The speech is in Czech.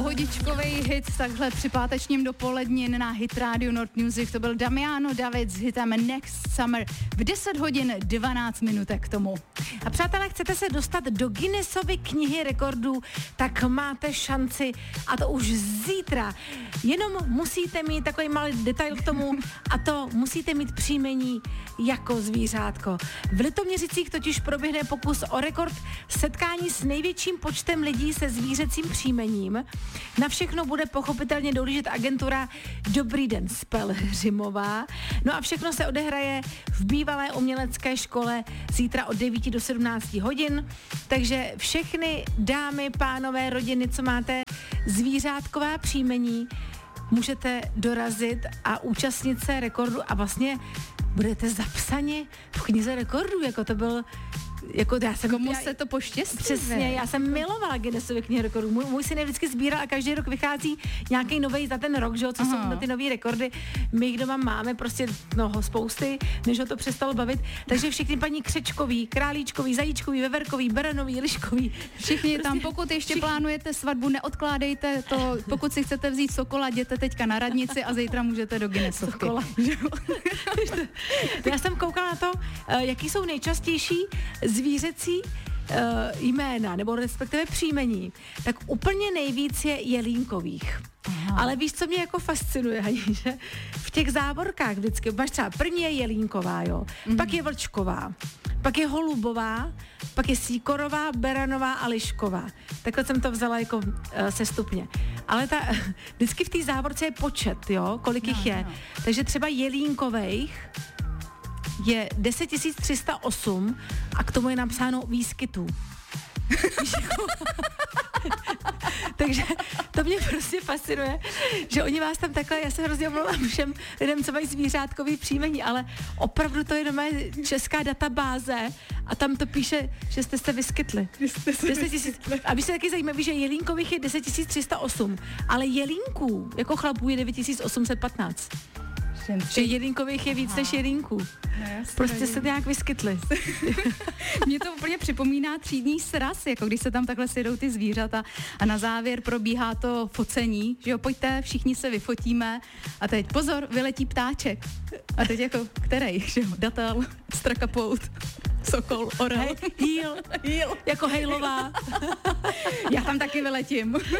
pohodičkovej hit takhle při pátečním dopoledni na Hit Radio North Music. To byl Damiano David s hitem Next Summer v 10 hodin 12 minutek k tomu. A přátelé, chcete se dostat do Guinnessovy knihy rekordů, tak máte šanci, a to už zítra. Jenom musíte mít takový malý detail k tomu, a to musíte mít příjmení jako zvířátko. V Litoměřicích totiž proběhne pokus o rekord setkání s největším počtem lidí se zvířecím příjmením. Na všechno bude pochopitelně dohlížet agentura Dobrý den z Pelhřimová. No a všechno se odehraje v bývalé umělecké škole zítra od 9 do 17 hodin. Takže všechny dámy, pánové, rodiny, co máte zvířátková příjmení, můžete dorazit a účastnit se rekordu a vlastně budete zapsani v knize rekordů, jako to byl. Komu se to poštěstí? Přesně, já jsem milovala Guinnessovy knihy rekordů. Můj syn je vždycky sbíral a každý rok vychází nějaký nový za ten rok, že jo, co jsou na ty nový rekordy. My jich doma máme prostě spousty, než ho to přestalo bavit. Takže všichni paní Křečkový, Králíčkový, Zajíčkový, Veverkový, Beranový, Liškový. Všichni prostě, tam, pokud ještě plánujete svatbu, neodkládejte to, pokud si chcete vzít sokola, jděte teďka na radnici a zítra můžete do Guinnessovky. Já jsem koukala na to, jaký jsou nejčastější zvířecí jména, nebo respektive příjmení, tak úplně nejvíc je jelínkových. Aha. Ale víš, co mě jako fascinuje, Hani, že v těch závorkách vždycky máš třeba první je jelínková, jo, pak je vlčková, pak je holubová, pak je síkorová, beranová a lišková. Takhle jsem to vzala jako sestupně. Ale vždycky v té závorce je počet, jo, kolik jich je. Takže třeba jelínkovejch je 10 308 a k tomu je napsáno výskytů. Takže to mě prostě fascinuje, že oni vás tam takhle, já se hrozně omlouvám všem lidem, co mají zvířátkový příjmení, ale opravdu to je doma česká databáze a tam to píše, že jste se vyskytli. 10 000. A víš, se taky zajímavý, že jelínkových je 10 308, ale jelínků jako chlapů je 9 815. Že jelínkových je víc než jelínků. No, prostě se nějak vyskytli. Mně to úplně připomíná třídní sraz, jako když se tam takhle sjedou ty zvířata a na závěr probíhá to focení, že jo, pojďte, všichni se vyfotíme a teď pozor, vyletí ptáček. A teď jako, který, že jo, datel, strakapout, sokol, orel. Hýl, jako hejlová. Já tam taky vyletím.